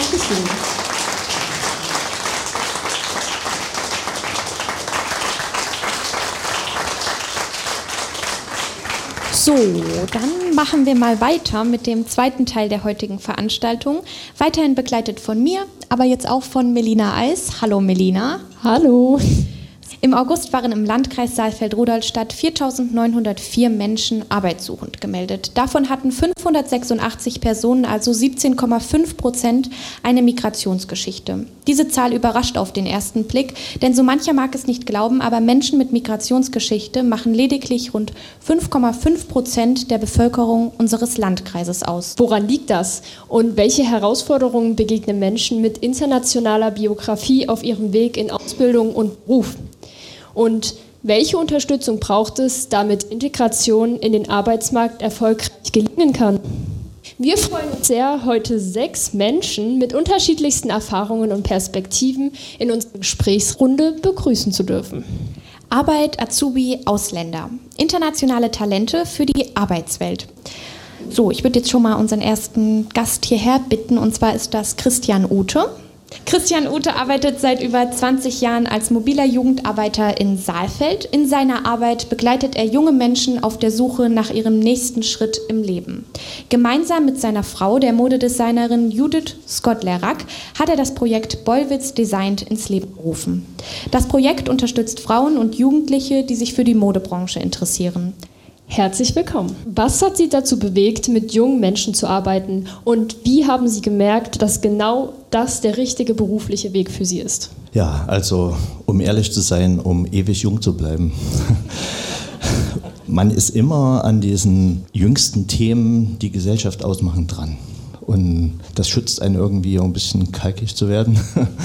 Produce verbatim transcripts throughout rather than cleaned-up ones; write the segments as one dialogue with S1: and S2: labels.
S1: Dankeschön.
S2: So, dann machen wir mal weiter mit dem zweiten Teil der heutigen Veranstaltung. Weiterhin begleitet von mir, aber jetzt auch von Melina Eis. Hallo Melina.
S1: Hallo.
S2: Im August waren im Landkreis Saalfeld-Rudolstadt viertausendneunhundertvier Menschen arbeitssuchend gemeldet. Davon hatten fünfhundertsechsundachtzig Personen, also siebzehn Komma fünf Prozent, eine Migrationsgeschichte. Diese Zahl überrascht auf den ersten Blick, denn so mancher mag es nicht glauben, aber Menschen mit Migrationsgeschichte machen lediglich rund fünf Komma fünf Prozent der Bevölkerung unseres Landkreises aus.
S1: Woran liegt das? Und welche Herausforderungen begegnen Menschen mit internationaler Biografie auf ihrem Weg in Ausbildung und Beruf? Und welche Unterstützung braucht es, damit Integration in den Arbeitsmarkt erfolgreich gelingen kann? Wir freuen uns sehr, heute sechs Menschen mit unterschiedlichsten Erfahrungen und Perspektiven in unserer Gesprächsrunde begrüßen zu dürfen.
S2: Arbeit, Azubi, Ausländer. Internationale Talente für die Arbeitswelt. So, ich würde jetzt schon mal unseren ersten Gast hierher bitten, und zwar ist das Christian Ute. Christian Ute arbeitet seit über zwanzig Jahren als mobiler Jugendarbeiter in Saalfeld. In seiner Arbeit begleitet er junge Menschen auf der Suche nach ihrem nächsten Schritt im Leben. Gemeinsam mit seiner Frau, der Modedesignerin Judith Scott-Lerack, hat er das Projekt Bollwitz Designed ins Leben gerufen. Das Projekt unterstützt Frauen und Jugendliche, die sich für die Modebranche interessieren.
S1: Herzlich willkommen. Was hat Sie dazu bewegt, mit jungen Menschen zu arbeiten? Und wie haben Sie gemerkt, dass genau das der richtige berufliche Weg für Sie ist?
S3: Ja, also um ehrlich zu sein, um ewig jung zu bleiben. Man ist immer an diesen jüngsten Themen, die Gesellschaft ausmachen, dran. Und das schützt einen irgendwie, um ein bisschen kalkig zu werden.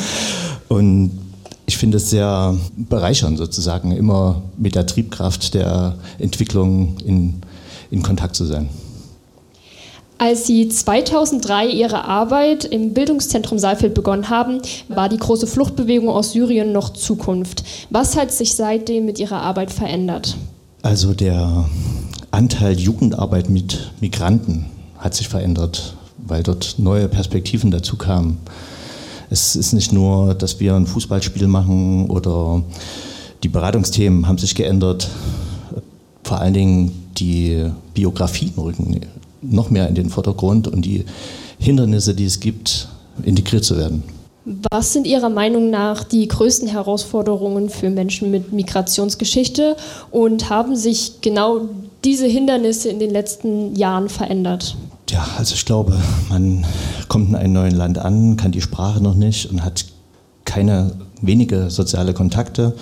S3: Und ich finde es sehr bereichernd, sozusagen immer mit der Triebkraft der Entwicklung in, in Kontakt zu sein.
S1: Als Sie zweitausenddrei Ihre Arbeit im Bildungszentrum Saalfeld begonnen haben, war die große Fluchtbewegung aus Syrien noch Zukunft. Was hat sich seitdem mit Ihrer Arbeit verändert?
S3: Also der Anteil Jugendarbeit mit Migranten hat sich verändert, weil dort neue Perspektiven dazu kamen. Es ist nicht nur, dass wir ein Fußballspiel machen oder die Beratungsthemen haben sich geändert. Vor allen Dingen die Biografien rücken noch mehr in den Vordergrund und die Hindernisse, die es gibt, integriert zu werden.
S1: Was sind Ihrer Meinung nach die größten Herausforderungen für Menschen mit Migrationsgeschichte und haben sich genau diese Hindernisse in den letzten Jahren verändert?
S3: Ja, also ich glaube, man kommt in einem neuen Land an, kann die Sprache noch nicht und hat keine wenige soziale Kontakte.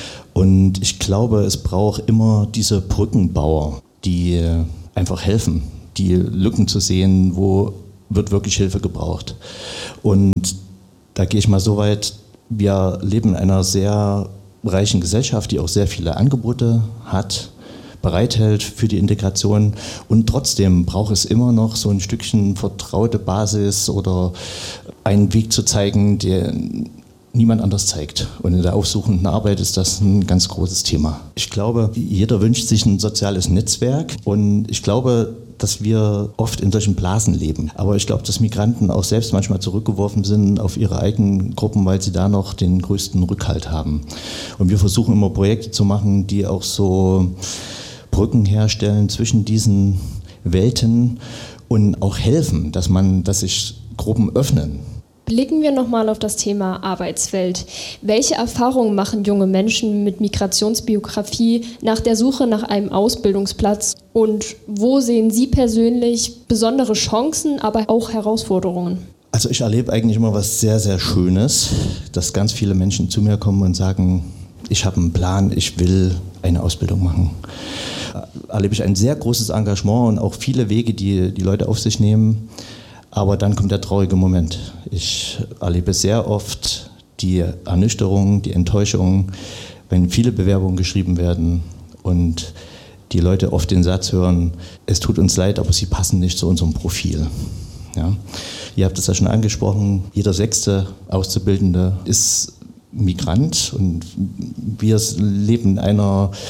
S3: Und ich glaube, es braucht immer diese Brückenbauer, die einfach helfen, die Lücken zu sehen, wo wird wirklich Hilfe gebraucht. Und da gehe ich mal so weit, wir leben in einer sehr reichen Gesellschaft, die auch sehr viele Angebote hat, bereithält für die Integration, und trotzdem braucht es immer noch so ein Stückchen vertraute Basis oder einen Weg zu zeigen, der niemand anders zeigt. Und in der aufsuchenden Arbeit ist das ein ganz großes Thema. Ich glaube, jeder wünscht sich ein soziales Netzwerk, und ich glaube, dass wir oft in solchen Blasen leben. Aber ich glaube, dass Migranten auch selbst manchmal zurückgeworfen sind auf ihre eigenen Gruppen, weil sie da noch den größten Rückhalt haben. Und wir versuchen immer Projekte zu machen, die auch so Brücken herstellen zwischen diesen Welten und auch helfen, dass man, dass sich Gruppen öffnen.
S1: Blicken wir nochmal auf das Thema Arbeitswelt. Welche Erfahrungen machen junge Menschen mit Migrationsbiografie nach der Suche nach einem Ausbildungsplatz? Und wo sehen Sie persönlich besondere Chancen, aber auch Herausforderungen?
S3: Also ich erlebe eigentlich immer was sehr, sehr Schönes, dass ganz viele Menschen zu mir kommen und sagen, ich habe einen Plan, ich will eine Ausbildung machen. Erlebe ich ein sehr großes Engagement und auch viele Wege, die die Leute auf sich nehmen. Aber dann kommt der traurige Moment. Ich erlebe sehr oft die Ernüchterung, die Enttäuschung, wenn viele Bewerbungen geschrieben werden und die Leute oft den Satz hören, es tut uns leid, aber sie passen nicht zu unserem Profil. Ja? Ihr habt es ja schon angesprochen, jeder sechste Auszubildende ist Migrant, und wir leben in einer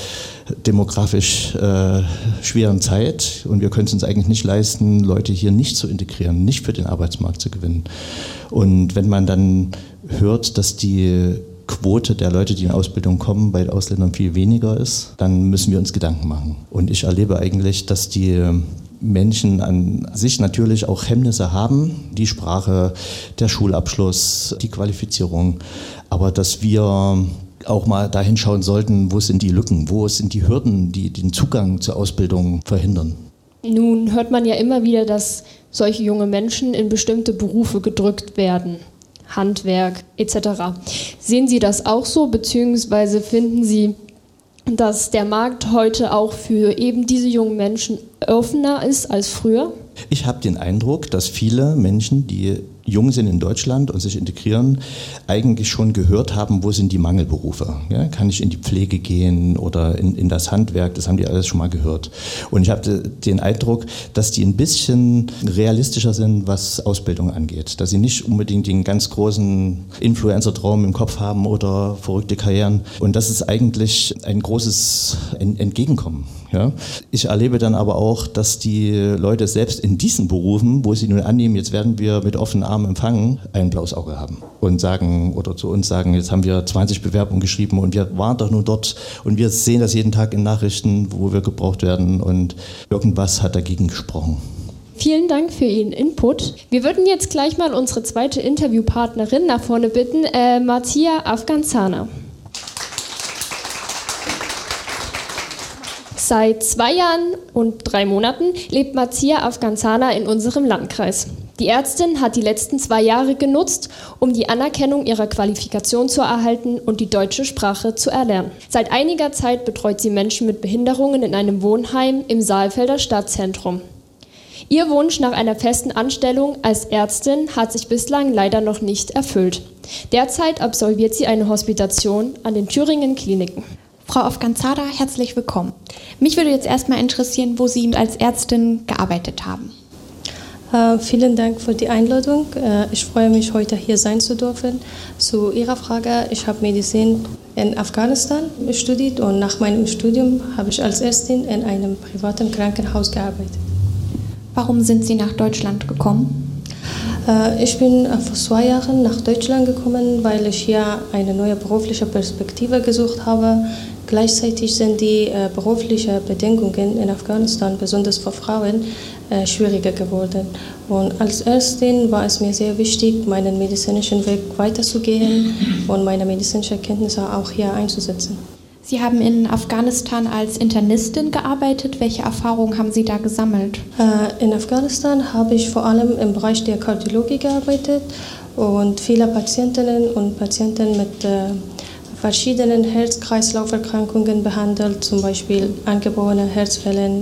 S3: demografisch äh, schweren Zeit und wir können es uns eigentlich nicht leisten, Leute hier nicht zu integrieren, nicht für den Arbeitsmarkt zu gewinnen. Und wenn man dann hört, dass die Quote der Leute, die in Ausbildung kommen, bei Ausländern viel weniger ist, dann müssen wir uns Gedanken machen. Und ich erlebe eigentlich, dass die Menschen an sich natürlich auch Hemmnisse haben, die Sprache, der Schulabschluss, die Qualifizierung, aber dass wir auch mal dahin schauen sollten, wo sind die Lücken, wo sind die Hürden, die den Zugang zur Ausbildung verhindern.
S1: Nun hört man ja immer wieder, dass solche junge Menschen in bestimmte Berufe gedrückt werden. Handwerk et cetera. Sehen Sie das auch so, beziehungsweise finden Sie, dass der Markt heute auch für eben diese jungen Menschen offener ist als früher?
S3: Ich habe den Eindruck, dass viele Menschen, die jung sind in Deutschland und sich integrieren, eigentlich schon gehört haben, wo sind die Mangelberufe. Ja, kann ich in die Pflege gehen oder in, in das Handwerk, das haben die alles schon mal gehört. Und ich habe den Eindruck, dass die ein bisschen realistischer sind, was Ausbildung angeht. Dass sie nicht unbedingt den ganz großen Influencer-Traum im Kopf haben oder verrückte Karrieren. Und das ist eigentlich ein großes Entgegenkommen. Ja. Ich erlebe dann aber auch, dass die Leute selbst in diesen Berufen, wo sie nun annehmen, jetzt werden wir mit offenen Armen empfangen, ein blaues Auge haben und sagen oder zu uns sagen, jetzt haben wir zwanzig Bewerbungen geschrieben und wir waren doch nur dort und wir sehen das jeden Tag in Nachrichten, wo wir gebraucht werden und irgendwas hat dagegen gesprochen.
S1: Vielen Dank für Ihren Input. Wir würden jetzt gleich mal unsere zweite Interviewpartnerin nach vorne bitten, äh, Marcia Afganzana. Seit zwei Jahren und drei Monaten lebt Marcia Afganzana in unserem Landkreis. Die Ärztin hat die letzten zwei Jahre genutzt, um die Anerkennung ihrer Qualifikation zu erhalten und die deutsche Sprache zu erlernen. Seit einiger Zeit betreut sie Menschen mit Behinderungen in einem Wohnheim im Saalfelder Stadtzentrum. Ihr Wunsch nach einer festen Anstellung als Ärztin hat sich bislang leider noch nicht erfüllt. Derzeit absolviert sie eine Hospitation an den Thüringen Kliniken.
S2: Frau Afganzana, herzlich willkommen. Mich würde jetzt erstmal interessieren, wo Sie als Ärztin gearbeitet haben.
S4: Uh, vielen Dank für die Einladung. Uh, ich freue mich, heute hier sein zu dürfen. Zu Ihrer Frage, ich habe Medizin in Afghanistan studiert und nach meinem Studium habe ich als Ärztin in einem privaten Krankenhaus gearbeitet.
S2: Warum sind Sie nach Deutschland gekommen?
S4: Uh, ich bin vor zwei Jahren nach Deutschland gekommen, weil ich hier eine neue berufliche Perspektive gesucht habe. Gleichzeitig sind die äh, beruflichen Bedingungen in Afghanistan, besonders für Frauen, äh, schwieriger geworden. Und als Ärztin war es mir sehr wichtig, meinen medizinischen Weg weiterzugehen und meine medizinischen Kenntnisse auch hier einzusetzen.
S2: Sie haben in Afghanistan als Internistin gearbeitet. Welche Erfahrungen haben Sie da gesammelt?
S4: Äh, in Afghanistan habe ich vor allem im Bereich der Kardiologie gearbeitet und viele Patientinnen und Patienten mit äh, verschiedenen Herz-Kreislauf-Erkrankungen behandelt, zum Beispiel angeborene Herzfehler,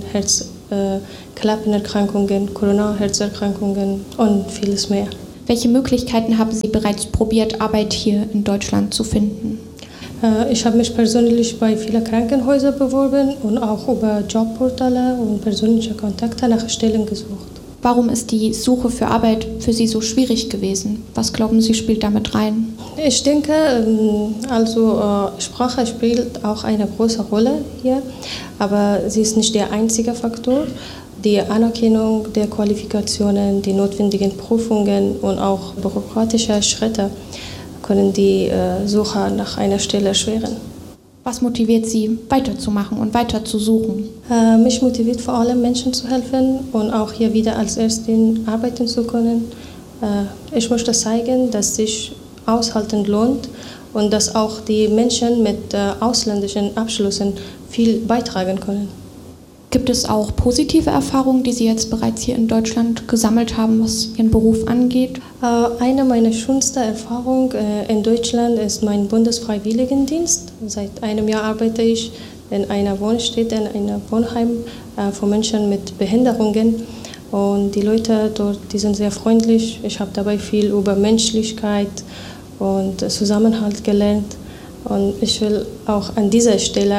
S4: Herzklappenerkrankungen, Koronarherzerkrankungen und vieles mehr.
S2: Welche Möglichkeiten haben Sie bereits probiert, Arbeit hier in Deutschland zu finden?
S4: Ich habe mich persönlich bei vielen Krankenhäusern beworben und auch über Jobportale und persönliche Kontakte nach Stellen gesucht.
S2: Warum ist die Suche für Arbeit für Sie so schwierig gewesen? Was glauben Sie, spielt damit rein?
S4: Ich denke, also Sprache spielt auch eine große Rolle hier, aber sie ist nicht der einzige Faktor. Die Anerkennung der Qualifikationen, die notwendigen Prüfungen und auch bürokratische Schritte können die Suche nach einer Stelle erschweren.
S2: Was motiviert Sie, weiterzumachen und weiter zu suchen?
S4: Äh, mich motiviert vor allem, Menschen zu helfen und auch hier wieder als Ärztin arbeiten zu können. Äh, ich möchte zeigen, dass sich aushalten lohnt und dass auch die Menschen mit äh, ausländischen Abschlüssen viel beitragen können.
S2: Gibt es auch positive Erfahrungen, die Sie jetzt bereits hier in Deutschland gesammelt haben, was Ihren Beruf angeht?
S4: Äh, eine meiner schönsten Erfahrungen äh, in Deutschland ist mein Bundesfreiwilligendienst. Seit einem Jahr arbeite ich in einer Wohnstätte, in einem Wohnheim äh, für Menschen mit Behinderungen. Und die Leute dort, die sind sehr freundlich. Ich habe dabei viel über Menschlichkeit und Zusammenhalt gelernt. Und ich will auch an dieser Stelle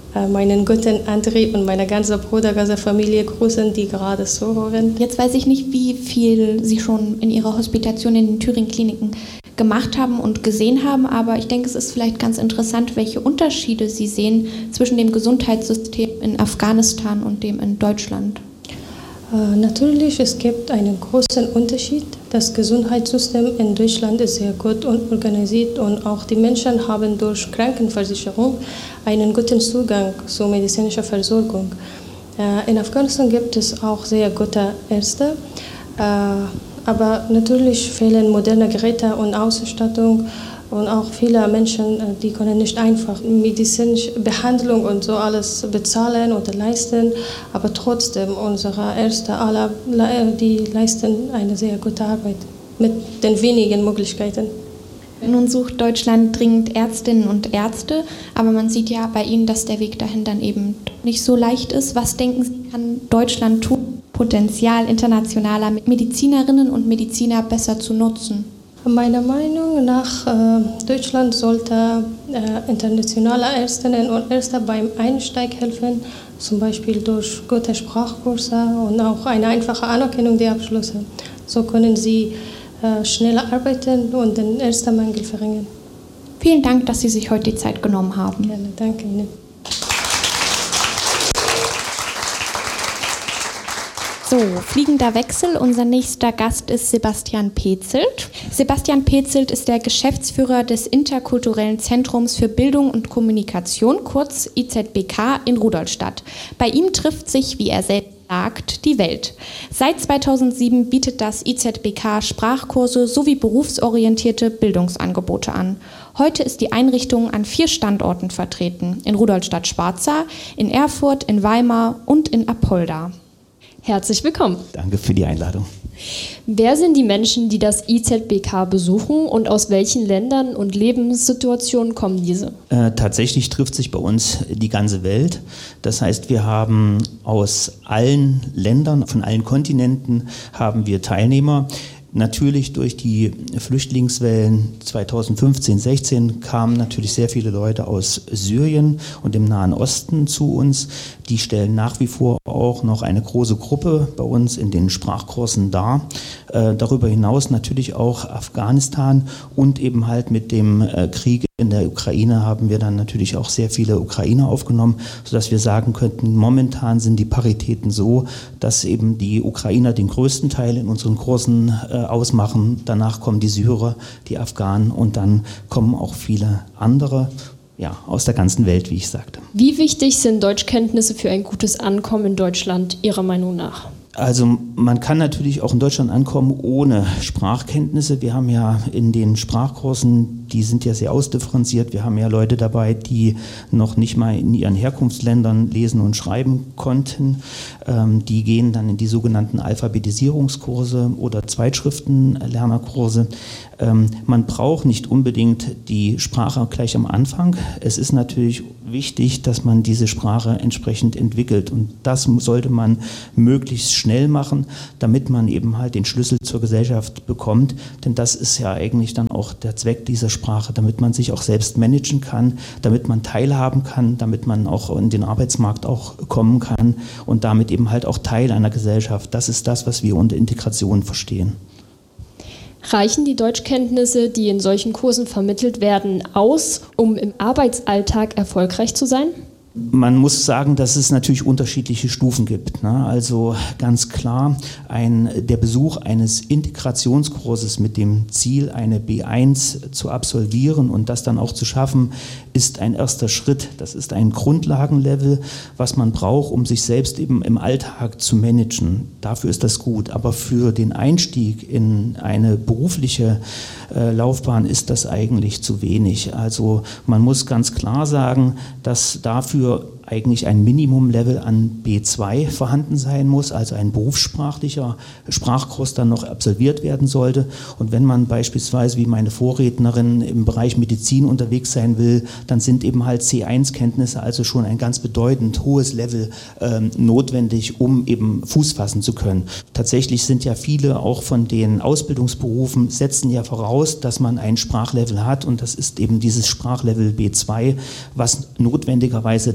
S4: meinen guten André und meine ganze Brudergasse-Familie grüßen, die gerade zuhören.
S2: Jetzt weiß ich nicht, wie viel Sie schon in Ihrer Hospitation in den Thüringen-Kliniken gemacht haben und gesehen haben, aber ich denke, es ist vielleicht ganz interessant, welche Unterschiede Sie sehen zwischen dem Gesundheitssystem in Afghanistan und dem in Deutschland.
S4: Äh, natürlich, es gibt einen großen Unterschied. Das Gesundheitssystem in Deutschland ist sehr gut organisiert und auch die Menschen haben durch Krankenversicherung einen guten Zugang zur medizinischen Versorgung. Äh, in Afghanistan gibt es auch sehr gute Ärzte, äh, aber natürlich fehlen moderne Geräte und Ausstattung. Und auch viele Menschen, die können nicht einfach medizinische Behandlung und so alles bezahlen oder leisten. Aber trotzdem, unsere Ärzte, alle, die leisten eine sehr gute Arbeit mit den wenigen Möglichkeiten.
S2: Nun sucht Deutschland dringend Ärztinnen und Ärzte, aber man sieht ja bei Ihnen, dass der Weg dahin dann eben nicht so leicht ist. Was denken Sie, kann Deutschland tun, Potenzial internationaler Medizinerinnen und Mediziner besser zu nutzen?
S4: Meiner Meinung nach, äh, Deutschland sollte äh, internationale Ärztinnen und Ärzte beim Einstieg helfen, zum Beispiel durch gute Sprachkurse und auch eine einfache Anerkennung der Abschlüsse. So können sie äh, schneller arbeiten und den Ärztemangel verringern.
S2: Vielen Dank, dass Sie sich heute die Zeit genommen haben.
S4: Gerne, danke Ihnen.
S2: So, fliegender Wechsel. Unser nächster Gast ist Sebastian Petzelt. Sebastian Petzelt ist der Geschäftsführer des Interkulturellen Zentrums für Bildung und Kommunikation, kurz I Z B K, in Rudolstadt. Bei ihm trifft sich, wie er selbst sagt, die Welt. Seit zweitausendsieben bietet das I Z B K Sprachkurse sowie berufsorientierte Bildungsangebote an. Heute ist die Einrichtung an vier Standorten vertreten: in Rudolstadt-Schwarza, in Erfurt, in Weimar und in Apolda.
S1: Herzlich willkommen.
S5: Danke für die Einladung.
S1: Wer sind die Menschen, die das I Z B K besuchen und aus welchen Ländern und Lebenssituationen kommen diese?
S5: Äh, tatsächlich trifft sich bei uns die ganze Welt. Das heißt, wir haben aus allen Ländern, von allen Kontinenten haben wir Teilnehmer. Natürlich durch die Flüchtlingswellen zweitausendfünfzehn, sechzehn kamen natürlich sehr viele Leute aus Syrien und dem Nahen Osten zu uns. Die stellen nach wie vor auch noch eine große Gruppe bei uns in den Sprachkursen dar. Äh, darüber hinaus natürlich auch Afghanistan und eben halt mit dem äh, Krieg in der Ukraine haben wir dann natürlich auch sehr viele Ukrainer aufgenommen, sodass wir sagen könnten, momentan sind die Paritäten so, dass eben die Ukrainer den größten Teil in unseren Kursen äh, ausmachen. Danach kommen die Syrer, die Afghanen und dann kommen auch viele andere, ja, aus der ganzen Welt, wie ich sagte.
S1: Wie wichtig sind Deutschkenntnisse für ein gutes Ankommen in Deutschland Ihrer Meinung nach?
S5: Also man kann natürlich auch in Deutschland ankommen ohne Sprachkenntnisse. Wir haben ja in den Sprachkursen, die sind ja sehr ausdifferenziert. Wir haben ja Leute dabei, die noch nicht mal in ihren Herkunftsländern lesen und schreiben konnten. Ähm, die gehen dann in die sogenannten Alphabetisierungskurse oder Zweitschriftenlernerkurse. Ähm, man braucht nicht unbedingt die Sprache gleich am Anfang. Es ist natürlich wichtig, dass man diese Sprache entsprechend entwickelt. Und das sollte man möglichst schnell machen, damit man eben halt den Schlüssel zur Gesellschaft bekommt. Denn das ist ja eigentlich dann auch der Zweck dieser Sprache, damit man sich auch selbst managen kann, damit man teilhaben kann, damit man auch in den Arbeitsmarkt auch kommen kann und damit eben halt auch Teil einer Gesellschaft. Das ist das, was wir unter Integration verstehen.
S1: Reichen die Deutschkenntnisse, die in solchen Kursen vermittelt werden, aus, um im Arbeitsalltag erfolgreich zu sein?
S5: Man muss sagen, dass es natürlich unterschiedliche Stufen gibt. Ne? Also ganz klar, ein, der Besuch eines Integrationskurses mit dem Ziel, eine B eins zu absolvieren und das dann auch zu schaffen, ist ein erster Schritt. Das ist ein Grundlagenlevel, was man braucht, um sich selbst eben im Alltag zu managen. Dafür ist das gut. Aber für den Einstieg in eine berufliche äh, Laufbahn ist das eigentlich zu wenig. Also man muss ganz klar sagen, dass dafür eigentlich ein Minimumlevel an B zwei vorhanden sein muss, also ein berufssprachlicher Sprachkurs dann noch absolviert werden sollte. Und wenn man beispielsweise wie meine Vorrednerin im Bereich Medizin unterwegs sein will, dann sind eben halt C eins Kenntnisse, also schon ein ganz bedeutend hohes Level ähm, notwendig, um eben Fuß fassen zu können. Tatsächlich sind ja viele auch von den Ausbildungsberufen setzen ja voraus, dass man ein Sprachlevel hat und das ist eben dieses Sprachlevel B zwei, was notwendigerweise da sein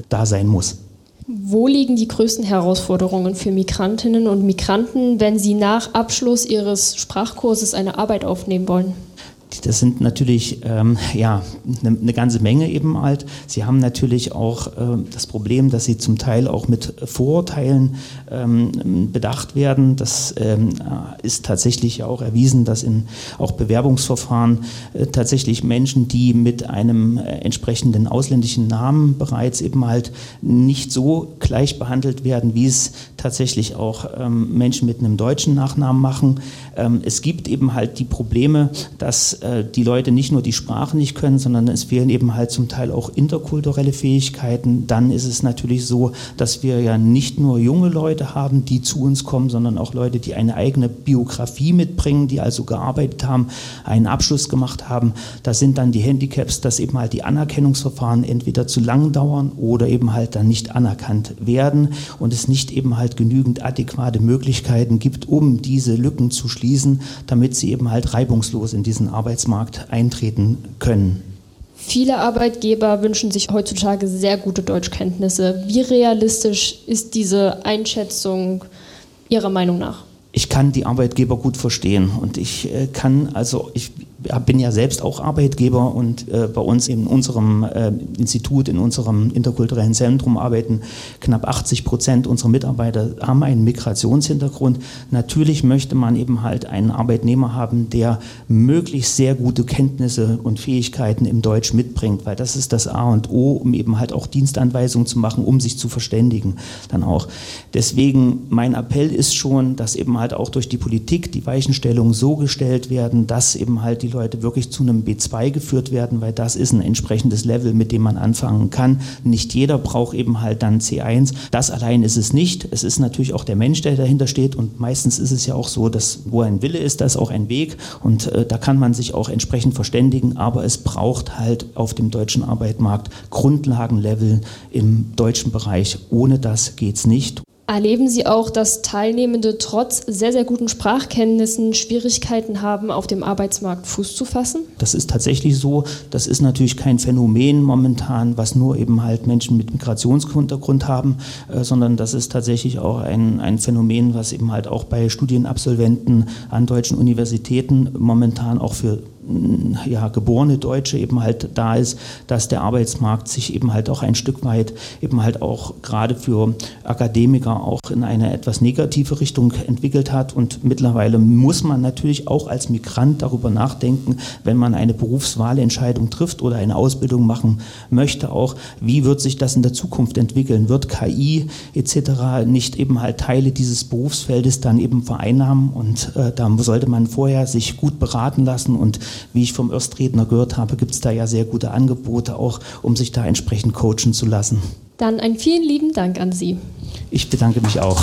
S5: sein muss.
S1: Wo liegen die größten Herausforderungen für Migrantinnen und Migranten, wenn sie nach Abschluss ihres Sprachkurses eine Arbeit aufnehmen wollen?
S5: Das sind natürlich ähm, ja, eine, eine ganze Menge eben halt. Sie haben natürlich auch äh, das Problem, dass sie zum Teil auch mit Vorurteilen ähm, bedacht werden. Das ähm, ist tatsächlich auch erwiesen, dass in auch Bewerbungsverfahren äh, tatsächlich Menschen, die mit einem äh, entsprechenden ausländischen Namen bereits eben halt nicht so gleich behandelt werden, wie es tatsächlich auch ähm, Menschen mit einem deutschen Nachnamen machen. Ähm, es gibt eben halt die Probleme, dass die Leute nicht nur die Sprache nicht können, sondern es fehlen eben halt zum Teil auch interkulturelle Fähigkeiten. Dann ist es natürlich so, dass wir ja nicht nur junge Leute haben, die zu uns kommen, sondern auch Leute, die eine eigene Biografie mitbringen, die also gearbeitet haben, einen Abschluss gemacht haben. Das sind dann die Handicaps, dass eben halt die Anerkennungsverfahren entweder zu lang dauern oder eben halt dann nicht anerkannt werden und es nicht eben halt genügend adäquate Möglichkeiten gibt, um diese Lücken zu schließen, damit sie eben halt reibungslos in diesen Arbeitsmarkt eintreten können.
S1: Viele Arbeitgeber wünschen sich heutzutage sehr gute Deutschkenntnisse. Wie realistisch ist diese Einschätzung Ihrer Meinung nach?
S5: Ich kann die Arbeitgeber gut verstehen und ich äh, kann, also ich bin ja selbst auch Arbeitgeber und äh, bei uns in unserem äh, Institut, in unserem interkulturellen Zentrum arbeiten knapp achtzig Prozent unserer Mitarbeiter haben einen Migrationshintergrund. Natürlich möchte man eben halt einen Arbeitnehmer haben, der möglichst sehr gute Kenntnisse und Fähigkeiten im Deutsch mitbringt, weil das ist das A und O, um eben halt auch Dienstanweisungen zu machen, um sich zu verständigen dann auch. Deswegen mein Appell ist schon, dass eben halt auch durch die Politik die Weichenstellungen so gestellt werden, dass eben halt die Leute wirklich zu einem B zwei geführt werden, weil das ist ein entsprechendes Level, mit dem man anfangen kann. Nicht jeder braucht eben halt dann C eins. Das allein ist es nicht. Es ist natürlich auch der Mensch, der dahinter steht und meistens ist es ja auch so, dass wo ein Wille ist, da ist auch ein Weg und äh, da kann man sich auch entsprechend verständigen, aber es braucht halt auf dem deutschen Arbeitsmarkt Grundlagenlevel im deutschen Bereich. Ohne das geht's nicht.
S1: Erleben Sie auch, dass Teilnehmende trotz sehr, sehr guten Sprachkenntnissen Schwierigkeiten haben, auf dem Arbeitsmarkt Fuß zu fassen?
S5: Das ist tatsächlich so. Das ist natürlich kein Phänomen momentan, was nur eben halt Menschen mit Migrationshintergrund haben, äh, sondern das ist tatsächlich auch ein, ein Phänomen, was eben halt auch bei Studienabsolventen an deutschen Universitäten momentan auch für ja, geborene Deutsche eben halt da ist, dass der Arbeitsmarkt sich eben halt auch ein Stück weit eben halt auch gerade für Akademiker auch in eine etwas negative Richtung entwickelt hat und mittlerweile muss man natürlich auch als Migrant darüber nachdenken, wenn man eine Berufswahlentscheidung trifft oder eine Ausbildung machen möchte auch, wie wird sich das in der Zukunft entwickeln, wird K I et cetera nicht eben halt Teile dieses Berufsfeldes dann eben vereinnahmen und äh, da sollte man vorher sich gut beraten lassen und wie ich vom Erstredner gehört habe, gibt es da ja sehr gute Angebote auch, um sich da entsprechend coachen zu lassen.
S1: Dann einen vielen lieben Dank an Sie.
S5: Ich bedanke mich auch.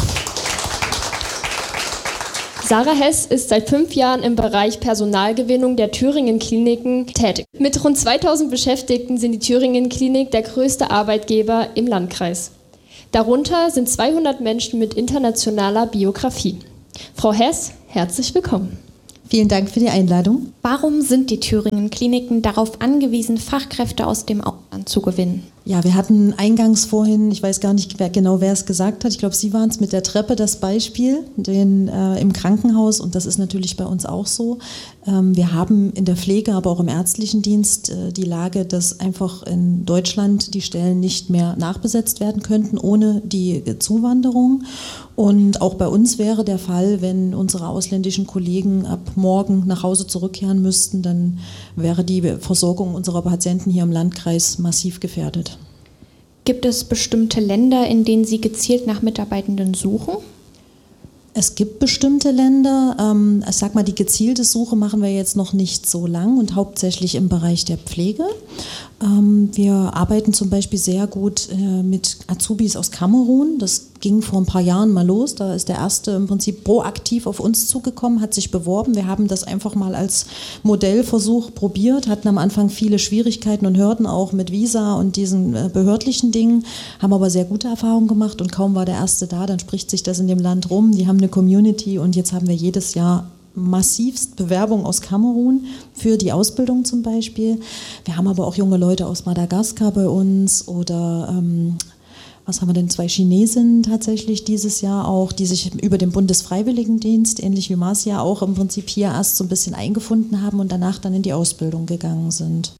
S1: Sarah Hess ist seit fünf Jahren im Bereich Personalgewinnung der Thüringen Kliniken tätig. Mit rund zweitausend Beschäftigten sind die Thüringen Klinik der größte Arbeitgeber im Landkreis. Darunter sind zweihundert Menschen mit internationaler Biografie. Frau Hess, herzlich willkommen.
S6: Vielen Dank für die Einladung.
S2: Warum sind die Thüringen Kliniken darauf angewiesen, Fachkräfte aus dem Ausland zu gewinnen?
S6: Ja, wir hatten eingangs vorhin, ich weiß gar nicht wer, genau, wer es gesagt hat, ich glaube, Sie waren es mit der Treppe, das Beispiel den, äh, im Krankenhaus und das ist natürlich bei uns auch so. Ähm, wir haben in der Pflege, aber auch im ärztlichen Dienst äh, die Lage, dass einfach in Deutschland die Stellen nicht mehr nachbesetzt werden könnten ohne die Zuwanderung. Und auch bei uns wäre der Fall, wenn unsere ausländischen Kollegen ab morgen nach Hause zurückkehren müssten, dann wäre die Versorgung unserer Patienten hier im Landkreis massiv gefährdet.
S2: Gibt es bestimmte Länder, in denen Sie gezielt nach Mitarbeitenden suchen?
S6: Es gibt bestimmte Länder, ähm, ich sag mal, die gezielte Suche machen wir jetzt noch nicht so lang und hauptsächlich im Bereich der Pflege. Ähm, wir arbeiten zum Beispiel sehr gut äh, mit Azubis aus Kamerun. Das ging vor ein paar Jahren mal los. Da ist der erste im Prinzip proaktiv auf uns zugekommen, hat sich beworben. Wir haben das einfach mal als Modellversuch probiert, hatten am Anfang viele Schwierigkeiten und Hürden auch mit Visa und diesen äh, behördlichen Dingen, haben aber sehr gute Erfahrungen gemacht und kaum war der erste da, dann spricht sich das in dem Land rum. Die haben eine Community und jetzt haben wir jedes Jahr massivst Bewerbung aus Kamerun für die Ausbildung zum Beispiel. Wir haben aber auch junge Leute aus Madagaskar bei uns oder ähm, was haben wir denn, zwei Chinesinnen tatsächlich dieses Jahr auch, die sich über den Bundesfreiwilligendienst, ähnlich wie Marcia, auch im Prinzip hier erst so ein bisschen eingefunden haben und danach dann in die Ausbildung gegangen sind.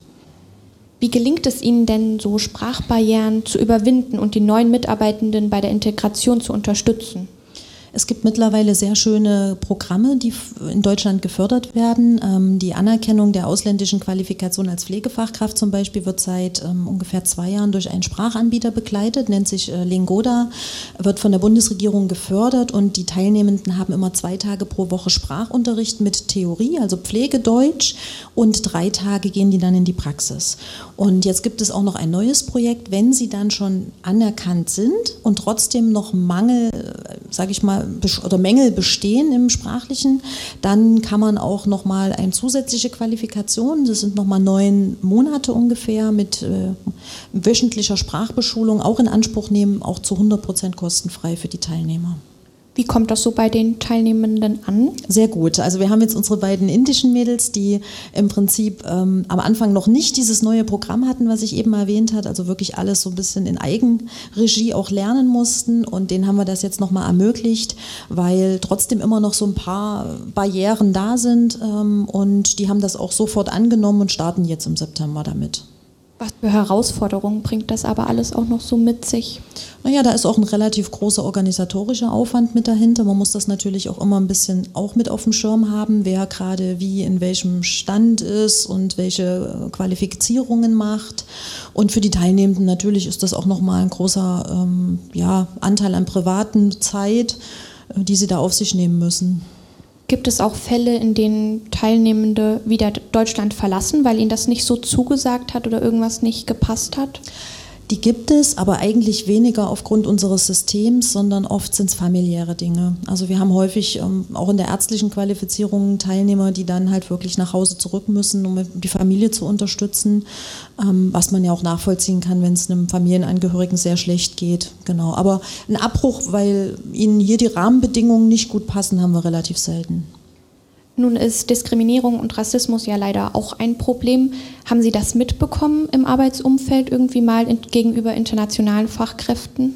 S2: Wie gelingt es Ihnen denn, so Sprachbarrieren zu überwinden und die neuen Mitarbeitenden bei der Integration zu unterstützen?
S6: Es gibt mittlerweile sehr schöne Programme, die in Deutschland gefördert werden. Die Anerkennung der ausländischen Qualifikation als Pflegefachkraft zum Beispiel wird seit ungefähr zwei Jahren durch einen Sprachanbieter begleitet, nennt sich Lingoda, wird von der Bundesregierung gefördert und die Teilnehmenden haben immer zwei Tage pro Woche Sprachunterricht mit Theorie, also Pflegedeutsch, und drei Tage gehen die dann in die Praxis. Und jetzt gibt es auch noch ein neues Projekt, wenn sie dann schon anerkannt sind und trotzdem noch Mangel, sage ich mal, oder Mängel bestehen im Sprachlichen, dann kann man auch nochmal eine zusätzliche Qualifikation, das sind nochmal neun Monate ungefähr mit äh, wöchentlicher Sprachbeschulung auch in Anspruch nehmen, auch zu hundert Prozent kostenfrei für die Teilnehmer.
S2: Wie kommt das so bei den Teilnehmenden an?
S6: Sehr gut. Also wir haben jetzt unsere beiden indischen Mädels, die im Prinzip ähm, am Anfang noch nicht dieses neue Programm hatten, was ich eben erwähnt habe, also wirklich alles so ein bisschen in Eigenregie auch lernen mussten und denen haben wir das jetzt nochmal ermöglicht, weil trotzdem immer noch so ein paar Barrieren da sind ähm, und die haben das auch sofort angenommen und starten jetzt im September damit.
S2: Was für Herausforderungen bringt das aber alles auch noch so mit sich?
S6: Naja, da ist auch ein relativ großer organisatorischer Aufwand mit dahinter. Man muss das natürlich auch immer ein bisschen auch mit auf dem Schirm haben, wer gerade wie in welchem Stand ist und welche Qualifizierungen macht. Und für die Teilnehmenden natürlich ist das auch nochmal ein großer ähm, ja, Anteil an privaten Zeit, die sie da auf sich nehmen müssen.
S2: Gibt es auch Fälle, in denen Teilnehmende wieder Deutschland verlassen, weil ihnen das nicht so zugesagt hat oder irgendwas nicht gepasst hat?
S6: Die gibt es, aber eigentlich weniger aufgrund unseres Systems, sondern oft sind es familiäre Dinge. Also wir haben häufig ähm, auch in der ärztlichen Qualifizierung Teilnehmer, die dann halt wirklich nach Hause zurück müssen, um die Familie zu unterstützen, ähm, was man ja auch nachvollziehen kann, wenn es einem Familienangehörigen sehr schlecht geht. Genau. Aber ein Abbruch, weil ihnen hier die Rahmenbedingungen nicht gut passen, haben wir relativ selten.
S2: Nun ist Diskriminierung und Rassismus ja leider auch ein Problem. Haben Sie das mitbekommen im Arbeitsumfeld irgendwie mal in, gegenüber internationalen Fachkräften?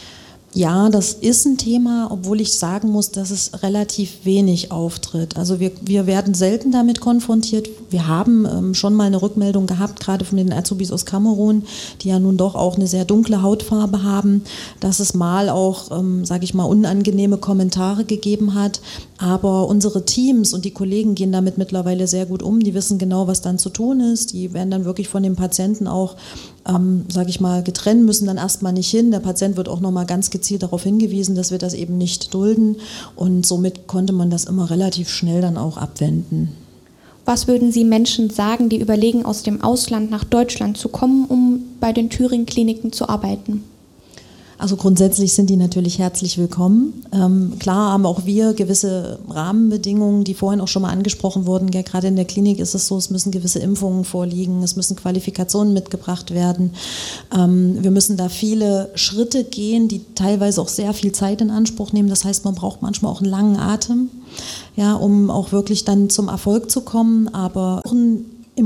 S6: Ja, das ist ein Thema, obwohl ich sagen muss, dass es relativ wenig auftritt. Also wir, wir werden selten damit konfrontiert. Wir haben ähm, schon mal eine Rückmeldung gehabt, gerade von den Azubis aus Kamerun, die ja nun doch auch eine sehr dunkle Hautfarbe haben, dass es mal auch, ähm, sage ich mal, unangenehme Kommentare gegeben hat. Aber unsere Teams und die Kollegen gehen damit mittlerweile sehr gut um. Die wissen genau, was dann zu tun ist. Die werden dann wirklich von den Patienten auch, ähm, sage ich mal, getrennt, müssen dann erstmal nicht hin. Der Patient wird auch nochmal ganz gezielt darauf hingewiesen, dass wir das eben nicht dulden. Und somit konnte man das immer relativ schnell dann auch abwenden.
S2: Was würden Sie Menschen sagen, die überlegen, aus dem Ausland nach Deutschland zu kommen, um bei den Thüringen-Kliniken zu arbeiten?
S6: Also grundsätzlich sind die natürlich herzlich willkommen. Ähm, klar haben auch wir gewisse Rahmenbedingungen, die vorhin auch schon mal angesprochen wurden. Ja, gerade in der Klinik ist es so, es müssen gewisse Impfungen vorliegen, es müssen Qualifikationen mitgebracht werden. Ähm, wir müssen da viele Schritte gehen, die teilweise auch sehr viel Zeit in Anspruch nehmen. Das heißt, man braucht manchmal auch einen langen Atem, ja, um auch wirklich dann zum Erfolg zu kommen. Aber